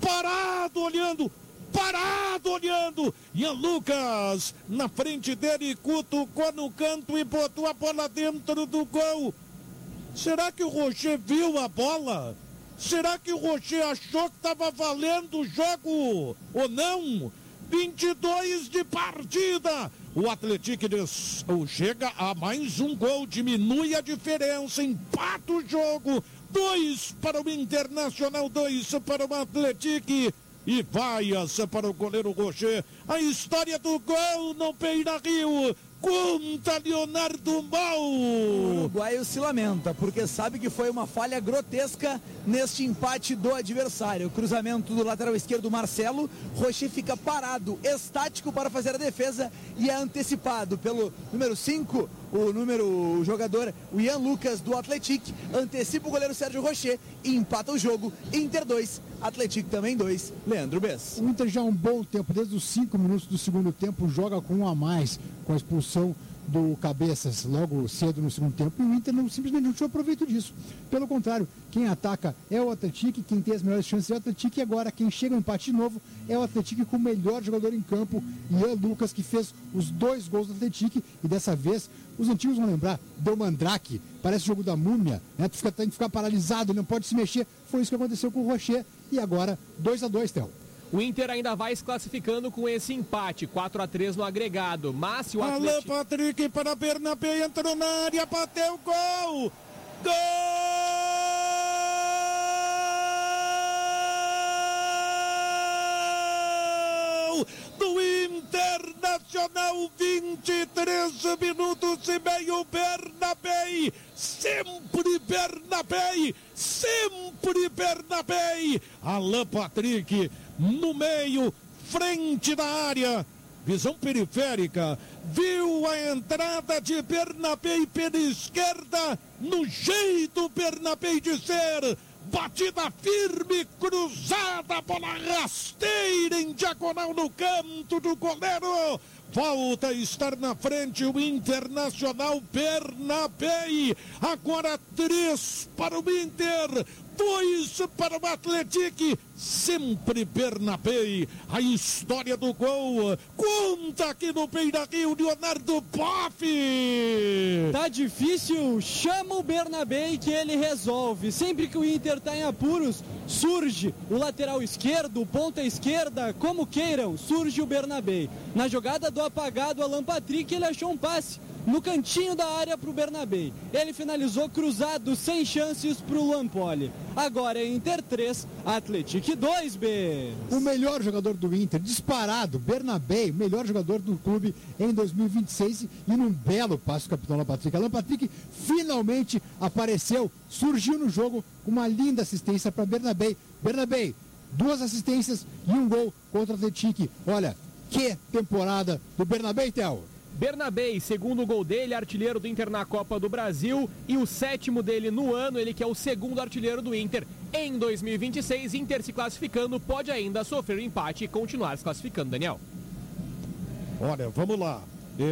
Ian Lucas na frente dele, cutucou no canto e botou a bola dentro do gol. Será que o Rocher viu a bola? Será que o Rocher achou que estava valendo o jogo ou não? 22 de partida. O Atlético chega a mais um gol, diminui a diferença, empata o jogo. 2 para o Internacional, 2 para o Atlético. E vai-se para o goleiro Rocher. A história do gol no Beira-Rio. Conta Leonardo Mal. O uruguaio se lamenta, porque sabe que foi uma falha grotesca neste empate do adversário. O cruzamento do lateral esquerdo Marcelo, Rocher fica parado, estático para fazer a defesa e é antecipado pelo número 5, o jogador, o Ian Lucas do Atlético, antecipa o goleiro Sérgio Rocher e empata o jogo. Inter 2, Atlético também 2, Leandro Bess. O Inter já há um bom tempo, desde os 5 minutos do segundo tempo, joga com um a mais, com a expulsão do Cabeças logo cedo no segundo tempo, e o Inter simplesmente não tirou proveito disso. Pelo contrário, quem ataca é o Atlético, quem tem as melhores chances é o Atlético, e agora quem chega ao empate de novo é o Atlético com o melhor jogador em campo, Ian Lucas, que fez os 2 gols do Atlético, e dessa vez os antigos vão lembrar, deu mandrake, parece o jogo da múmia, né? Tem que ficar paralisado, não pode se mexer. Foi isso que aconteceu com o Rocher, e agora 2-2, Théo. O Inter ainda vai se classificando com esse empate, 4-3 no agregado. Mas se o Atlético... Alan Patrick para Bernabé, entrou na área, bateu, gol! Gol do Internacional, 23 minutos e meio, Bernabé, sempre Bernabé, sempre Bernabé. Alan Patrick no meio, frente da área, visão periférica, viu a entrada de Bernabé pela esquerda, no jeito Bernabé de ser, batida firme, cruzada, bola rasteira em diagonal no canto do goleiro. Volta a estar na frente o Internacional, Bernabé. Agora 3 para o Inter, 2 para o Atlético, sempre Bernabé. A história do gol conta aqui no Beira-Rio, Leonardo Boff. Tá difícil, chama o Bernabé que ele resolve. Sempre que o Inter tá em apuros, surge o lateral esquerdo, ponta esquerda, como queiram, surge o Bernabé. Na jogada do apagado Alan Patrick, ele achou um passe no cantinho da área para o Bernabé. Ele finalizou cruzado, sem chances para o Lampoli. Agora é Inter 3, Atlético 2, B. O melhor jogador do Inter, disparado, Bernabé, o melhor jogador do clube em 2026, e num belo passo do capitão Alan Patrick. Alan Patrick finalmente apareceu, surgiu no jogo com uma linda assistência para Bernabé. Bernabé, 2 assistências e um gol contra o Atlético. Olha, que temporada do Bernabé, Théo. Bernabé, segundo gol dele, artilheiro do Inter na Copa do Brasil, e o 7º dele no ano, ele que é o 2º artilheiro do Inter. Em 2026, Inter se classificando, pode ainda sofrer um empate e continuar se classificando, Daniel. Olha, vamos lá.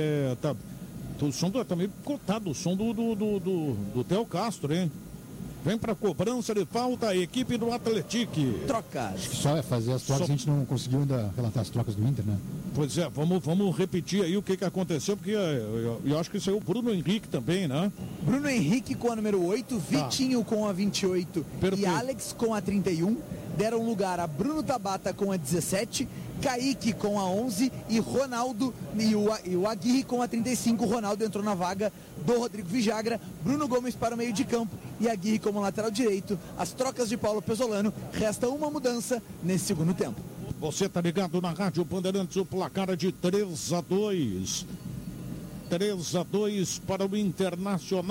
O som tá meio cortado, o som do Theo Castro, hein? Vem para cobrança de falta a equipe do Atlético. Trocas. Acho que só é fazer as trocas, a gente não conseguiu ainda relatar as trocas do Inter, né? Pois é, vamos repetir aí o que aconteceu, porque eu acho que saiu o Bruno Henrique também, né? Bruno Henrique com a número 8, Vitinho com a 28 Perfeito. e Alex com a 31. Deram lugar a Bruno Tabata com a 17, Kaique com a 11 e Ronaldo e o Aguirre com a 35. Ronaldo entrou na vaga do Rodrigo Vijagra, Bruno Gomes para o meio de campo e Aguirre como lateral direito. As trocas de Paulo Pesolano, resta uma mudança nesse segundo tempo. Você tá ligado na Rádio Bandeirantes, o placar é de 3-2. 3-2 para o Internacional.